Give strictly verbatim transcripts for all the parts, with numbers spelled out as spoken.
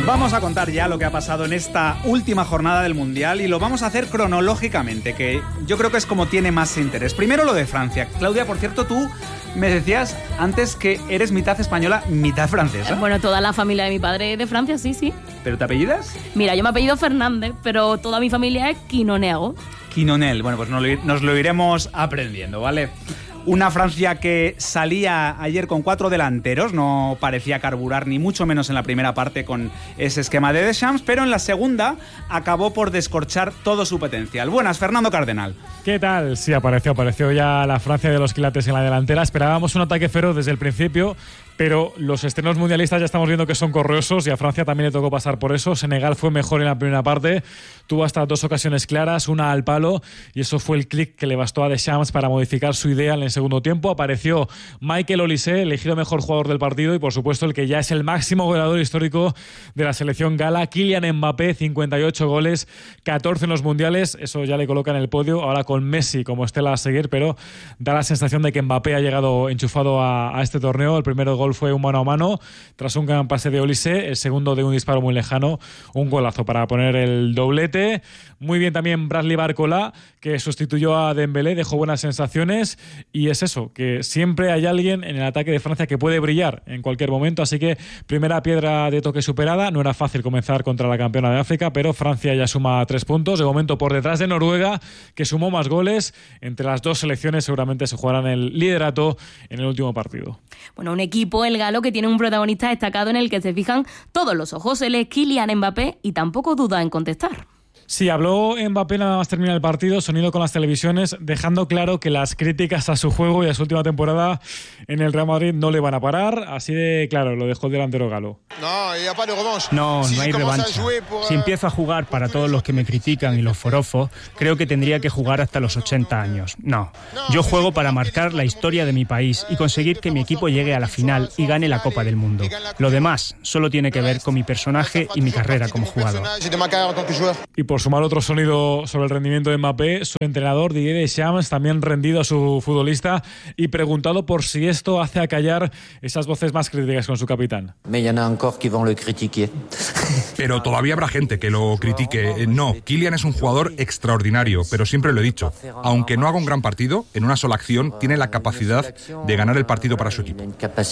Vamos a contar ya lo que ha pasado en esta última jornada del Mundial y lo vamos a hacer cronológicamente, que yo creo que es como tiene más interés. Primero lo de Francia. Claudia, por cierto, tú me decías antes que eres mitad española, mitad francesa. Bueno, toda la familia de mi padre es de Francia, sí, sí. ¿Pero te apellidas? Mira, yo me apellido Fernández, pero toda mi familia es Quinoneago. Quinonel. Bueno, pues nos lo iremos aprendiendo, ¿vale? Una Francia que salía ayer con cuatro delanteros, no parecía carburar ni mucho menos en la primera parte con ese esquema de Deschamps, pero en la segunda acabó por descorchar todo su potencial. Buenas, Fernando Cardenal. ¿Qué tal? Sí, apareció, apareció ya la Francia de los quilates en la delantera. Esperábamos un ataque feroz desde el principio, pero los estrenos mundialistas ya estamos viendo que son correosos y a Francia también le tocó pasar por eso. Senegal fue mejor en la primera parte, tuvo hasta dos ocasiones claras, una al palo, y eso fue el clic que le bastó a Deschamps para modificar su idea en el segundo tiempo. Apareció Michael Olise, elegido mejor jugador del partido, y por supuesto el que ya es el máximo goleador histórico de la selección gala, Kylian Mbappé, cincuenta y ocho goles, catorce en los mundiales, eso ya le coloca en el podio, ahora con Messi como estela a seguir, pero da la sensación de que Mbappé ha llegado enchufado a, a este torneo. El primer gol fue un mano a mano tras un gran pase de Olise, el segundo de un disparo muy lejano, un golazo para poner el doblete. Muy bien también Bradley Barcola, que sustituyó a Dembélé, dejó buenas sensaciones, y es eso, que siempre hay alguien en el ataque de Francia que puede brillar en cualquier momento, así que primera piedra de toque superada. No era fácil comenzar contra la campeona de África, pero Francia ya suma tres puntos, de momento por detrás de Noruega, que sumó más goles. Entre las dos selecciones seguramente se jugarán el liderato en el último partido. Bueno, un equipo, el galo, que tiene un protagonista destacado en el que se fijan todos los ojos. Él es Kylian Mbappé y tampoco duda en contestar. Sí, habló Mbappé nada más terminar el partido, sonido con las televisiones, dejando claro que las críticas a su juego y a su última temporada en el Real Madrid no le van a parar. Así de claro, lo dejó el delantero galo. No, no, no hay revancha. Si empiezo a jugar para todos los que me critican y los forofos, creo que tendría que jugar hasta los ochenta años. No, yo juego para marcar la historia de mi país y conseguir que mi equipo llegue a la final y gane la Copa del Mundo. Lo demás solo tiene que ver con mi personaje y mi carrera como jugador. Y por sumar otro sonido sobre el rendimiento de Mbappé, su entrenador Didier Deschamps, también rendido a su futbolista y preguntado por si esto hace acallar esas voces más críticas con su capitán. Pero todavía habrá gente que lo critique. No, Kylian es un jugador extraordinario, pero siempre lo he dicho, aunque no haga un gran partido, en una sola acción tiene la capacidad de ganar el partido para su equipo.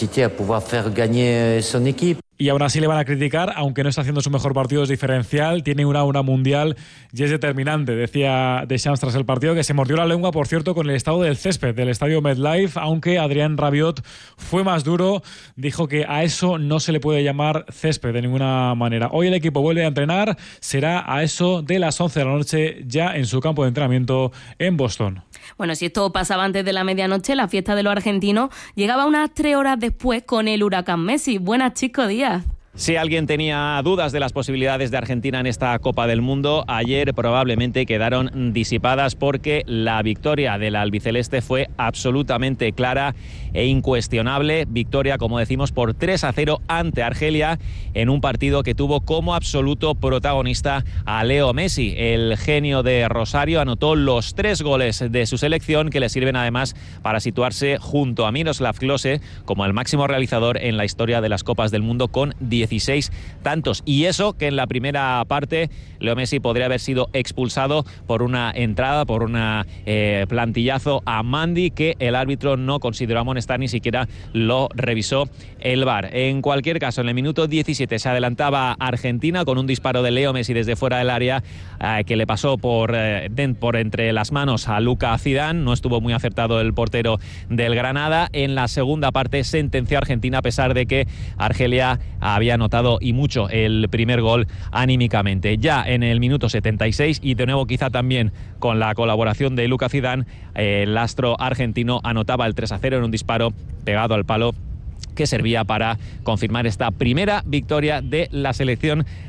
Y aún así le van a criticar, aunque no está haciendo su mejor partido, es diferencial, tiene una aura mundial y es determinante, decía Deschamps tras el partido, que se mordió la lengua, por cierto, con el estado del césped del estadio MetLife, aunque Adrien Rabiot fue más duro, dijo que a eso no se le puede llamar césped de ninguna manera. Hoy el equipo vuelve a entrenar, será a eso de las once de la noche ya en su campo de entrenamiento en Boston. Bueno, si esto pasaba antes de la medianoche, la fiesta de los argentinos llegaba unas tres horas después con el huracán Messi. Buenas, Chico Díaz. Si alguien tenía dudas de las posibilidades de Argentina en esta Copa del Mundo, ayer probablemente quedaron disipadas porque la victoria del albiceleste fue absolutamente clara e incuestionable. Victoria, como decimos, por tres a cero ante Argelia en un partido que tuvo como absoluto protagonista a Leo Messi. El genio de Rosario anotó los tres goles de su selección, que le sirven además para situarse junto a Miroslav Klose como el máximo realizador en la historia de las Copas del Mundo con dieciséis tantos. Y eso que en la primera parte Leo Messi podría haber sido expulsado por una entrada, por una eh, plantillazo a Mandi, que el árbitro no consideró amonestar, ni siquiera lo revisó el V A R. En cualquier caso, en el minuto diecisiete se adelantaba Argentina con un disparo de Leo Messi desde fuera del área eh, que le pasó por, eh, de, por entre las manos a Luka Zidane. No estuvo muy acertado el portero del Granada. En la segunda parte sentenció a Argentina, a pesar de que Argelia había anotado y mucho el primer gol anímicamente. Ya en el minuto setenta y seis, y de nuevo quizá también con la colaboración de Luka Zidane, eh, el astro argentino anotaba el tres a cero en un disparo pegado al palo que servía para confirmar esta primera victoria de la selección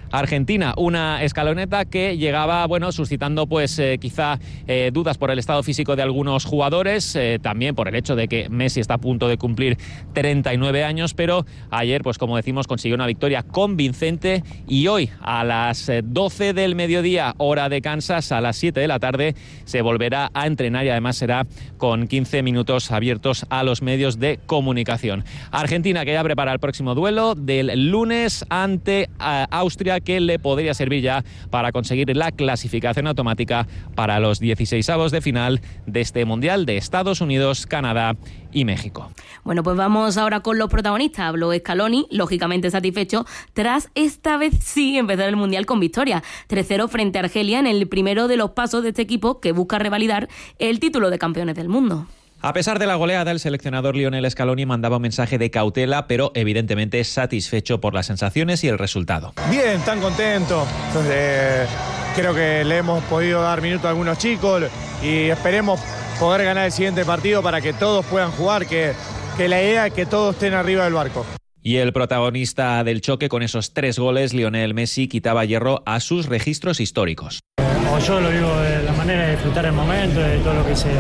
Argentina. Una escaloneta que llegaba, bueno, suscitando pues eh, quizá eh, dudas por el estado físico de algunos jugadores, eh, también por el hecho de que Messi está a punto de cumplir treinta y nueve años, pero ayer, pues como decimos, consiguió una victoria convincente y hoy a las doce del mediodía, hora de Kansas, a las siete de la tarde, se volverá a entrenar y además será con quince minutos abiertos a los medios de comunicación. Argentina que ya prepara el próximo duelo del lunes ante uh, Austria, que le podría servir ya para conseguir la clasificación automática para los dieciseisavos de final de este Mundial de Estados Unidos, Canadá y México. Bueno, pues vamos ahora con los protagonistas. Habló Scaloni, lógicamente satisfecho, tras esta vez sí empezar el Mundial con victoria. tres cero frente a Argelia en el primero de los pasos de este equipo que busca revalidar el título de campeones del mundo. A pesar de la goleada, el seleccionador Lionel Scaloni mandaba un mensaje de cautela, pero evidentemente satisfecho por las sensaciones y el resultado. Bien, tan contento. Entonces, creo que le hemos podido dar minutos a algunos chicos y esperemos poder ganar el siguiente partido para que todos puedan jugar, que, que la idea es que todos estén arriba del barco. Y el protagonista del choque con esos tres goles, Lionel Messi, quitaba hierro a sus registros históricos. O yo lo digo de la manera de disfrutar el momento, de todo lo que se,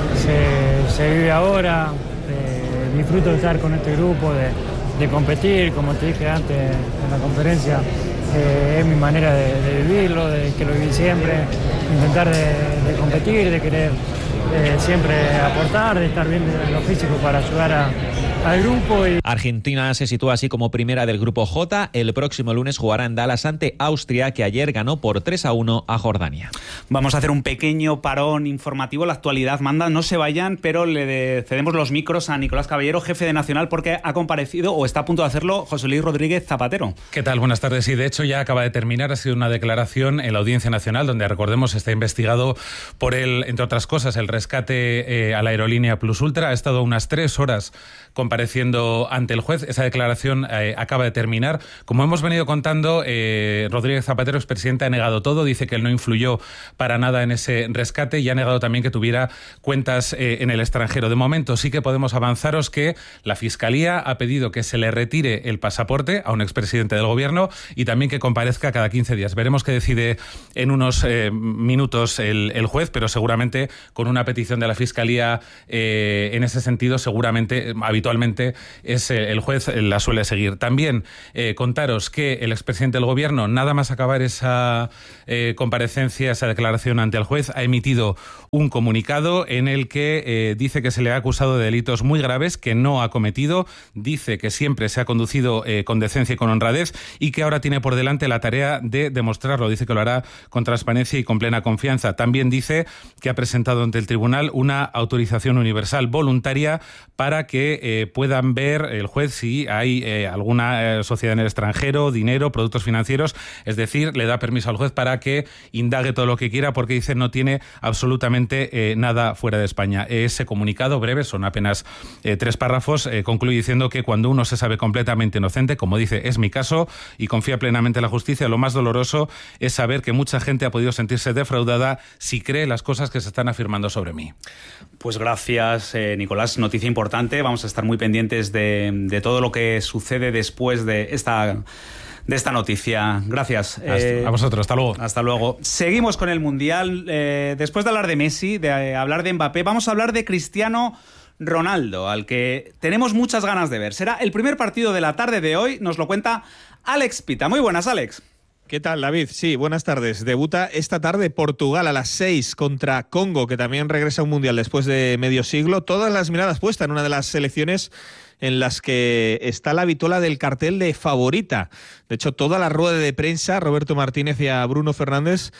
se, se vive ahora. Eh, disfruto de estar con este grupo, de, de competir, como te dije antes en la conferencia. Eh, es mi manera de, de vivirlo, de que lo viví siempre, intentar de, de competir, de querer eh, siempre aportar, de estar bien en lo físico para ayudar a al grupo. Y... Argentina se sitúa así como primera del grupo J. El próximo lunes jugará en Dallas ante Austria, que ayer ganó por tres a uno a Jordania. Vamos a hacer un pequeño parón informativo. La actualidad manda, no se vayan, pero le cedemos los micros a Nicolás Caballero, jefe de Nacional, porque ha comparecido o está a punto de hacerlo José Luis Rodríguez Zapatero. ¿Qué tal? Buenas tardes. Sí, de hecho ya acaba de terminar. Ha sido una declaración en la Audiencia Nacional, donde, recordemos, está investigado por el, entre otras cosas, el rescate eh, a la aerolínea Plus Ultra. Ha estado unas tres horas compareciendo ante el juez. Esa declaración eh, acaba de terminar. Como hemos venido contando, eh, Rodríguez Zapatero, expresidente, ha negado todo. Dice que él no influyó para nada en ese rescate y ha negado también que tuviera cuentas eh, en el extranjero. De momento sí que podemos avanzaros que la Fiscalía ha pedido que se le retire el pasaporte a un expresidente del Gobierno y también que comparezca cada quince días. Veremos qué decide en unos eh, minutos el, el juez, pero seguramente con una petición de la Fiscalía eh, en ese sentido, seguramente, habitualmente, es eh, el juez eh, la suele seguir. También eh, contaros que el expresidente del Gobierno, nada más acabar esa eh, comparecencia, esa declaración ante el juez, ha emitido un comunicado en el que eh, dice que se le ha acusado de delitos muy graves que no ha cometido, dice que siempre se ha conducido eh, con decencia y con honradez y que ahora tiene por delante la tarea de demostrarlo. Dice que lo hará con transparencia y con plena confianza. También dice que ha presentado ante el tribunal una autorización universal voluntaria para que eh, puedan ver el juez si hay eh, alguna eh, sociedad en el extranjero, dinero, productos financieros. Es decir, le da permiso al juez para que indague todo lo que quiera porque dice no tiene absolutamente eh, nada fuera de España. Ese comunicado breve, son apenas eh, tres párrafos, eh, concluye diciendo que cuando uno se sabe completamente inocente, como dice, es mi caso, y confía plenamente en la justicia, lo más doloroso es saber que mucha gente ha podido sentirse defraudada si cree las cosas que se están afirmando sobre mí. Pues gracias, eh, Nicolás. Noticia importante. Vamos a estar muy pendientes de, de todo lo que sucede después de esta... de esta noticia. Gracias. Eh, a vosotros, hasta luego. Hasta luego. Seguimos con el Mundial. Eh, después de hablar de Messi, de eh, hablar de Mbappé, vamos a hablar de Cristiano Ronaldo, al que tenemos muchas ganas de ver. Será el primer partido de la tarde de hoy, nos lo cuenta Alex Pita. Muy buenas, Alex. ¿Qué tal, David? Sí, buenas tardes. Debuta esta tarde Portugal a las seis contra Congo, que también regresa a un Mundial después de medio siglo. Todas las miradas puestas en una de las selecciones en las que está la vitola del cartel de favorita. De hecho, toda la rueda de prensa, Roberto Martínez y a Bruno Fernández...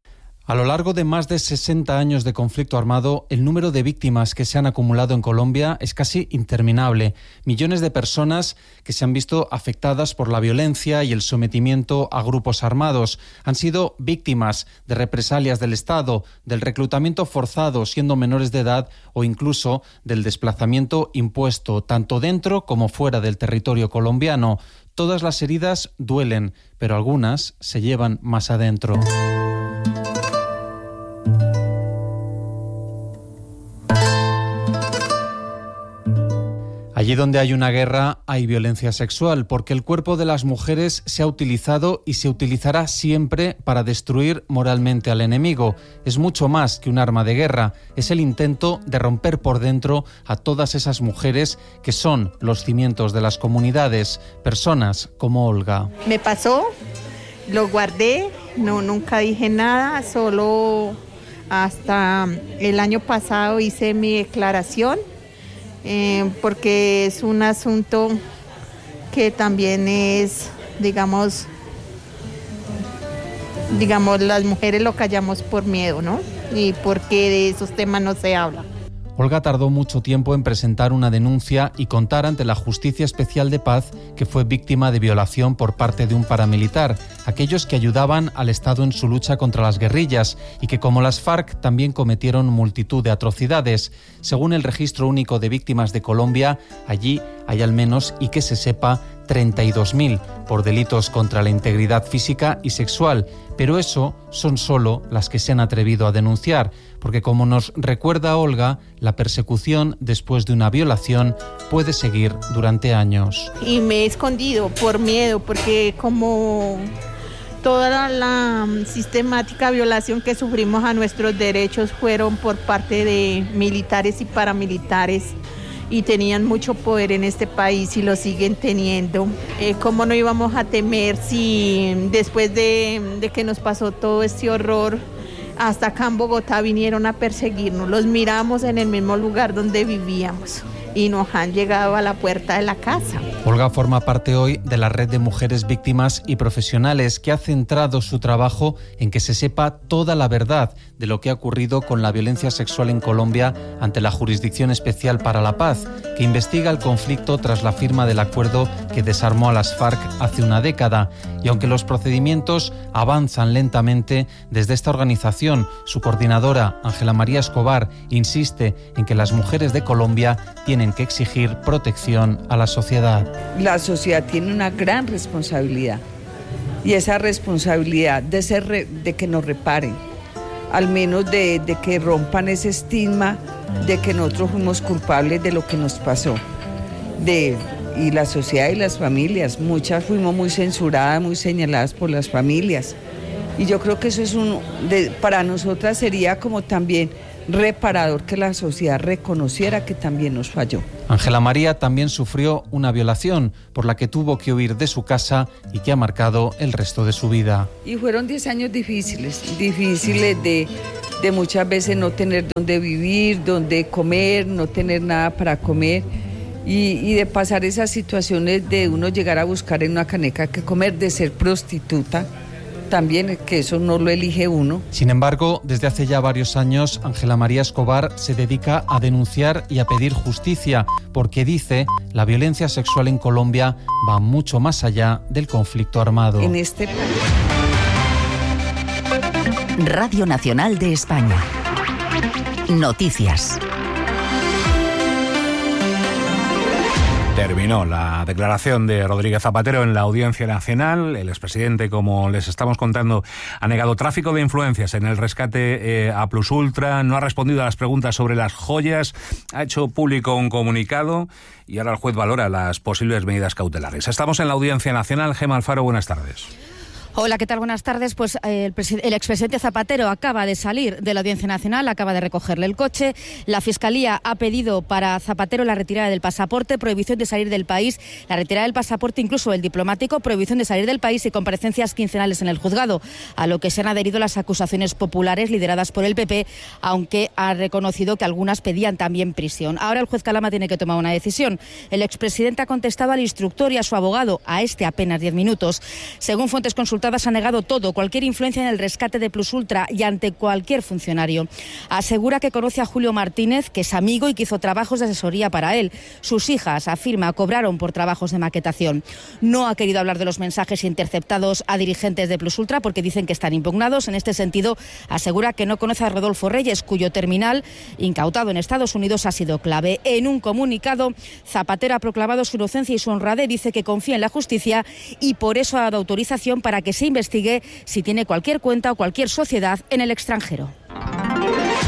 A lo largo de más de sesenta años de conflicto armado, el número de víctimas que se han acumulado en Colombia es casi interminable. Millones de personas que se han visto afectadas por la violencia y el sometimiento a grupos armados han sido víctimas de represalias del Estado, del reclutamiento forzado siendo menores de edad o incluso del desplazamiento impuesto tanto dentro como fuera del territorio colombiano. Todas las heridas duelen, pero algunas se llevan más adentro. Allí donde hay una guerra hay violencia sexual, porque el cuerpo de las mujeres se ha utilizado y se utilizará siempre para destruir moralmente al enemigo. Es mucho más que un arma de guerra, es el intento de romper por dentro a todas esas mujeres que son los cimientos de las comunidades, personas como Olga. Me pasó, lo guardé, no, nunca dije nada, solo hasta el año pasado hice mi declaración. Eh, porque es un asunto que también es, digamos, digamos, las mujeres lo callamos por miedo, ¿no? Y porque de esos temas no se habla. Olga tardó mucho tiempo en presentar una denuncia y contar ante la Justicia Especial de Paz que fue víctima de violación por parte de un paramilitar, aquellos que ayudaban al Estado en su lucha contra las guerrillas y que, como las FARC, también cometieron multitud de atrocidades. Según el Registro Único de Víctimas de Colombia, allí hay al menos, y que se sepa, treinta y dos mil por delitos contra la integridad física y sexual, pero eso son solo las que se han atrevido a denunciar, porque como nos recuerda Olga, la persecución después de una violación puede seguir durante años. Y me he escondido por miedo, porque como toda la sistemática violación que sufrimos a nuestros derechos fueron por parte de militares y paramilitares, y tenían mucho poder en este país y lo siguen teniendo. Eh, ¿Cómo no íbamos a temer si después de, de que nos pasó todo este horror, hasta acá en Bogotá vinieron a perseguirnos? Los miramos en el mismo lugar donde vivíamos y nos han llegado a la puerta de la casa. Olga forma parte hoy de la red de mujeres víctimas y profesionales que ha centrado su trabajo en que se sepa toda la verdad de lo que ha ocurrido con la violencia sexual en Colombia ante la Jurisdicción Especial para la Paz, que investiga el conflicto tras la firma del acuerdo que desarmó a las FARC hace una década. Y aunque los procedimientos avanzan lentamente, desde esta organización, su coordinadora, Ángela María Escobar, insiste en que las mujeres de Colombia tienen que exigir protección a la sociedad. La sociedad tiene una gran responsabilidad, y esa responsabilidad de, ser re, de que nos reparen, al menos de, de que rompan ese estigma de que nosotros fuimos culpables de lo que nos pasó. De, y la sociedad y las familias, muchas fuimos muy censuradas, muy señaladas por las familias. Y yo creo que eso es un, de, para nosotras sería como también reparador que la sociedad reconociera que también nos falló. Ángela María también sufrió una violación por la que tuvo que huir de su casa y que ha marcado el resto de su vida. Y fueron diez años difíciles, difíciles de, de muchas veces no tener dónde vivir, dónde comer, no tener nada para comer. Y, y de pasar esas situaciones de uno llegar a buscar en una caneca que comer, de ser prostituta, también, que eso no lo elige uno. Sin embargo, desde hace ya varios años, Ángela María Escobar se dedica a denunciar y a pedir justicia, porque dice, la violencia sexual en Colombia va mucho más allá del conflicto armado. En este Radio Nacional de España. Noticias. Terminó la declaración de Rodríguez Zapatero en la Audiencia Nacional. El expresidente, como les estamos contando, ha negado tráfico de influencias en el rescate eh, a Plus Ultra, no ha respondido a las preguntas sobre las joyas, ha hecho público un comunicado y ahora el juez valora las posibles medidas cautelares. Estamos en la Audiencia Nacional. Gemma Alfaro, buenas tardes. Hola, ¿qué tal? Buenas tardes. Pues eh, el, presi- el expresidente Zapatero acaba de salir de la Audiencia Nacional, acaba de recogerle el coche. La Fiscalía ha pedido para Zapatero la retirada del pasaporte, prohibición de salir del país, la retirada del pasaporte, incluso el diplomático, prohibición de salir del país y comparecencias quincenales en el juzgado, a lo que se han adherido las acusaciones populares lideradas por el P P, aunque ha reconocido que algunas pedían también prisión. Ahora el juez Calama tiene que tomar una decisión. El expresidente ha contestado al instructor y a su abogado, a este apenas diez minutos. Según fuentes consultadas, ha negado todo, cualquier influencia en el rescate de Plus Ultra y ante cualquier funcionario. Asegura que conoce a Julio Martínez, que es amigo y que hizo trabajos de asesoría para él. Sus hijas, afirma, cobraron por trabajos de maquetación. No ha querido hablar de los mensajes interceptados a dirigentes de Plus Ultra porque dicen que están impugnados. En este sentido, asegura que no conoce a Rodolfo Reyes, cuyo terminal, incautado en Estados Unidos, ha sido clave. En un comunicado, Zapatero ha proclamado su inocencia y su honradez, dice que confía en la justicia y por eso ha dado autorización para que se investigue si tiene cualquier cuenta o cualquier sociedad en el extranjero.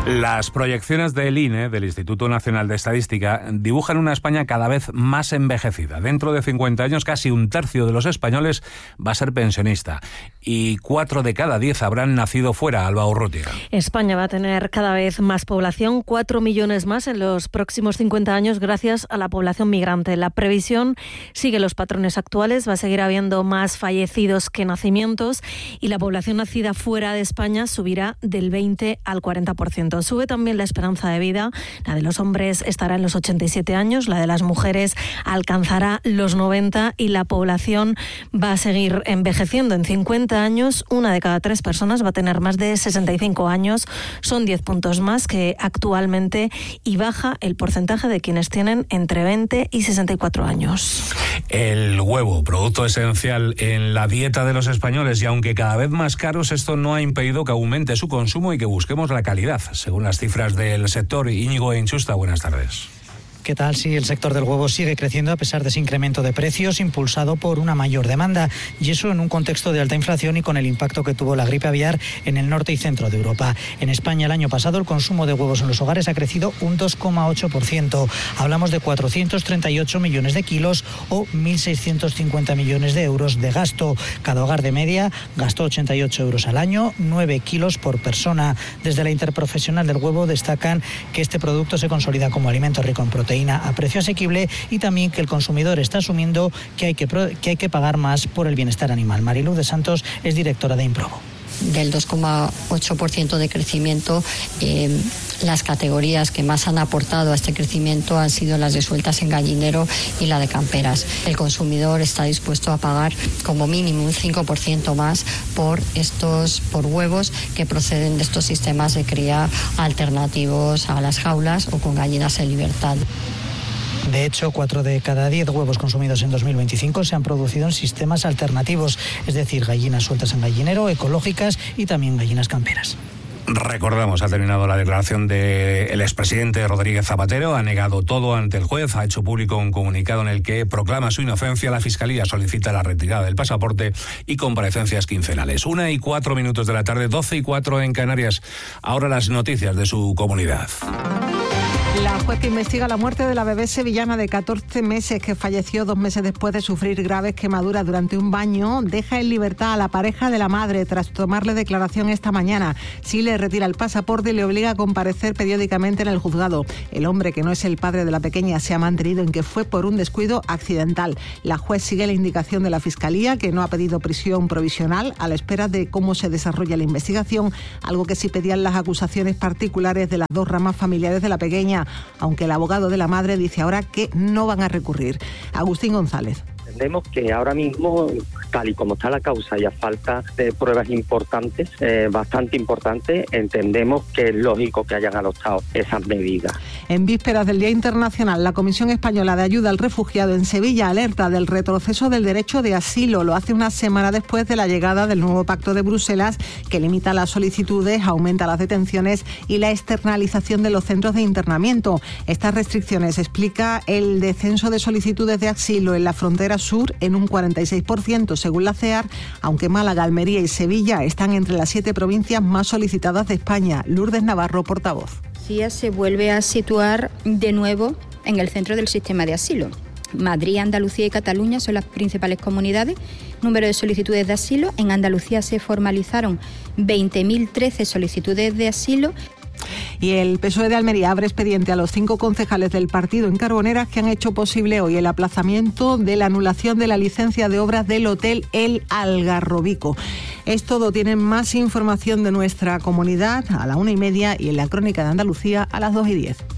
Las proyecciones del I N E, del Instituto Nacional de Estadística, dibujan una España cada vez más envejecida. Dentro de cincuenta años, casi un tercio de los españoles va a ser pensionista y cuatro de cada diez habrán nacido fuera. Alba Urrutia. España va a tener cada vez más población, cuatro millones más en los próximos cincuenta años gracias a la población migrante. La previsión sigue los patrones actuales, va a seguir habiendo más fallecidos que nacimientos y la población nacida fuera de España subirá del veinte al cuarenta por ciento. Sube también la esperanza de vida. La de los hombres estará en los ochenta y siete años, la de las mujeres alcanzará los noventa y la población va a seguir envejeciendo. En cincuenta años, una de cada tres personas va a tener más de sesenta y cinco años. Son diez puntos más que actualmente y baja el porcentaje de quienes tienen entre veinte y sesenta y cuatro años. El huevo, producto esencial en la dieta de los españoles, y aunque cada vez más caros, esto no ha impedido que aumente su consumo y que busquemos la calidad. Según las cifras del sector, Íñigo Inchusta, buenas tardes. ¿Qué tal? Sí, el sector del huevo sigue creciendo a pesar de ese incremento de precios impulsado por una mayor demanda, y eso en un contexto de alta inflación y con el impacto que tuvo la gripe aviar en el norte y centro de Europa. En España el año pasado el consumo de huevos en los hogares ha crecido un dos coma ocho por ciento. Hablamos de cuatrocientos treinta y ocho millones de kilos o mil seiscientos cincuenta millones de euros de gasto. Cada hogar de media gastó ochenta y ocho euros al año, nueve kilos por persona. Desde la Interprofesional del Huevo destacan que este producto se consolida como alimento rico en proteína a precio asequible y también que el consumidor está asumiendo que hay que, que hay que pagar más por el bienestar animal. Mariluz de Santos es directora de Improbo. Del dos coma ocho por ciento de crecimiento, eh, las categorías que más han aportado a este crecimiento han sido las de sueltas en gallinero y la de camperas. El consumidor está dispuesto a pagar como mínimo un cinco por ciento más por estos por huevos que proceden de estos sistemas de cría alternativos a las jaulas o con gallinas en libertad. De hecho, cuatro de cada diez huevos consumidos en dos mil veinticinco se han producido en sistemas alternativos, es decir, gallinas sueltas en gallinero, ecológicas y también gallinas camperas. Recordamos, ha terminado la declaración del expresidente Rodríguez Zapatero, ha negado todo ante el juez, ha hecho público un comunicado en el que proclama su inocencia. La Fiscalía solicita la retirada del pasaporte y comparecencias quincenales. Una y cuatro minutos de la tarde, doce y cuatro en Canarias. Ahora las noticias de su comunidad. La juez que investiga la muerte de la bebé sevillana de catorce meses que falleció dos meses después de sufrir graves quemaduras durante un baño deja en libertad a la pareja de la madre tras tomarle declaración esta mañana. Sí le retira el pasaporte y le obliga a comparecer periódicamente en el juzgado. El hombre, que no es el padre de la pequeña, se ha mantenido en que fue por un descuido accidental. La juez sigue la indicación de la Fiscalía, que no ha pedido prisión provisional a la espera de cómo se desarrolla la investigación, algo que sí pedían las acusaciones particulares de las dos ramas familiares de la pequeña, aunque el abogado de la madre dice ahora que no van a recurrir. Agustín González. Entendemos que ahora mismo, tal y como está la causa y a falta de pruebas importantes, eh, bastante importantes, entendemos que es lógico que hayan adoptado esas medidas. En vísperas del Día Internacional, la Comisión Española de Ayuda al Refugiado en Sevilla alerta del retroceso del derecho de asilo. Lo hace una semana después de la llegada del nuevo Pacto de Bruselas, que limita las solicitudes, aumenta las detenciones y la externalización de los centros de internamiento. Estas restricciones explica el descenso de solicitudes de asilo en la frontera sur en un cuarenta y seis por ciento según la C E A R, aunque Málaga, Almería y Sevilla están entre las siete provincias más solicitadas de España. Lourdes Navarro, portavoz. Andalucía se vuelve a situar de nuevo en el centro del sistema de asilo. Madrid, Andalucía y Cataluña son las principales comunidades. Número de solicitudes de asilo. En Andalucía se formalizaron veinte mil trece solicitudes de asilo. Y el P S O E de Almería abre expediente a los cinco concejales del partido en Carboneras que han hecho posible hoy el aplazamiento de la anulación de la licencia de obras del Hotel El Algarrobico. Es todo. Tienen más información de nuestra comunidad a la una y media y en la Crónica de Andalucía a las dos y diez.